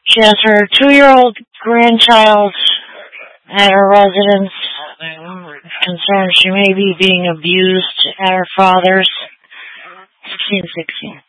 She has her 2-year-old grandchild at her residence. Concerned she may be being abused at her father's. 1616.